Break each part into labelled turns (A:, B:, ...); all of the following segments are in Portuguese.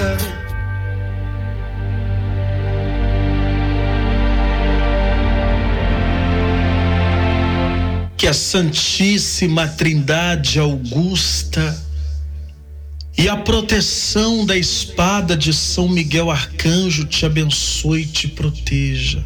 A: terra. Que a Santíssima Trindade Augusta e a proteção da espada de São Miguel Arcanjo te abençoe e te proteja.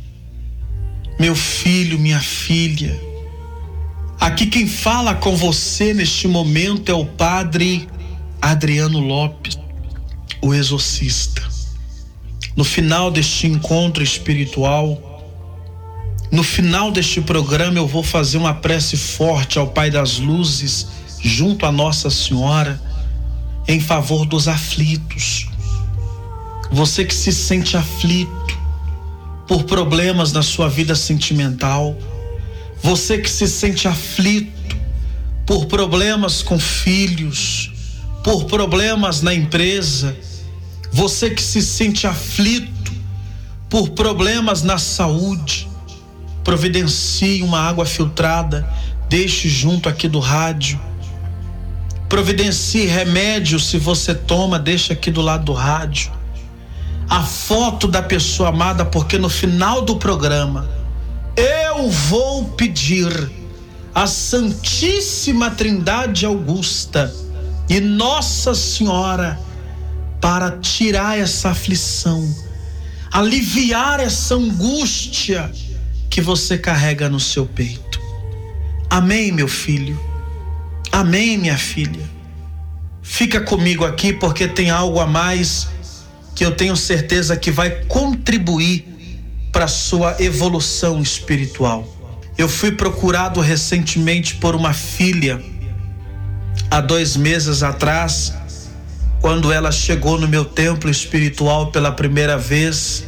A: Meu filho, minha filha, aqui quem fala com você neste momento é o Padre Adriano Lopes, o exorcista. No final deste encontro espiritual, no final deste programa, eu vou fazer uma prece forte ao Pai das Luzes, junto a Nossa Senhora, em favor dos aflitos. Você que se sente aflito por problemas na sua vida sentimental, você que se sente aflito por problemas com filhos, por problemas na empresa, você que se sente aflito por problemas na saúde, providencie uma água filtrada, deixe junto aqui do rádio. Providencie remédio, se você toma, deixa aqui do lado do rádio. A foto da pessoa amada, porque no final do programa eu vou pedir à Santíssima Trindade Augusta e Nossa Senhora para tirar essa aflição, aliviar essa angústia que você carrega no seu peito. Amém, meu filho? Amém, minha filha? Fica comigo aqui, porque tem algo a mais que eu tenho certeza que vai contribuir para a sua evolução espiritual. Eu fui procurado recentemente por uma filha, há 2 meses atrás, quando ela chegou no meu templo espiritual pela primeira vez,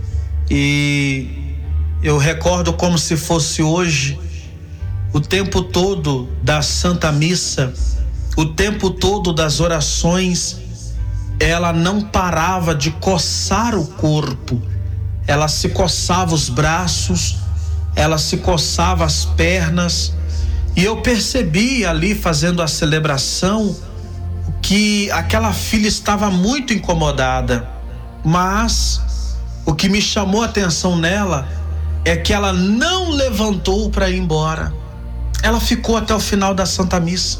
A: e eu recordo como se fosse hoje, o tempo todo da Santa Missa, o tempo todo das orações, ela não parava de coçar o corpo. Ela se coçava os braços, ela se coçava as pernas, e eu percebi ali, fazendo a celebração, que aquela filha estava muito incomodada. Mas o que me chamou a atenção nela é que ela não levantou para ir embora. Ela ficou até o final da Santa Missa,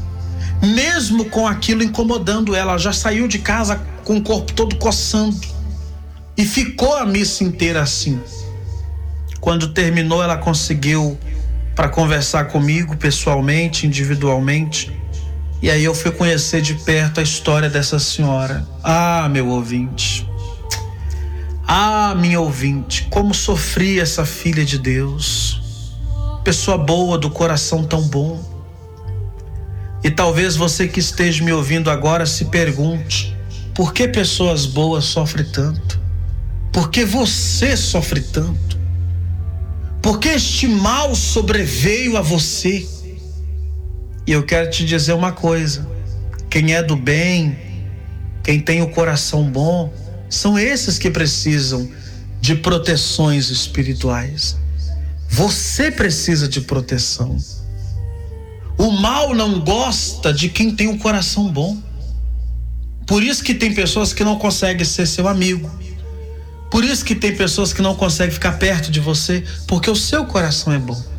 A: mesmo com aquilo incomodando ela. Ela já saiu de casa com o corpo todo coçando e ficou a missa inteira assim. Quando terminou, ela conseguiu para conversar comigo pessoalmente, individualmente, e aí eu fui conhecer de perto a história dessa senhora. Ah, meu ouvinte, ah, minha ouvinte, como sofria essa filha de Deus, pessoa boa, do coração tão bom. E talvez você que esteja me ouvindo agora se pergunte: por que pessoas boas sofrem tanto? Por que você sofre tanto? Por que este mal sobreveio a você? E eu quero te dizer uma coisa: quem é do bem, quem tem o coração bom, são esses que precisam de proteções espirituais. Você precisa de proteção. O mal não gosta de quem tem um coração bom. Por isso que tem pessoas que não conseguem ser seu amigo. Por isso que tem pessoas que não conseguem ficar perto de você, porque o seu coração é bom.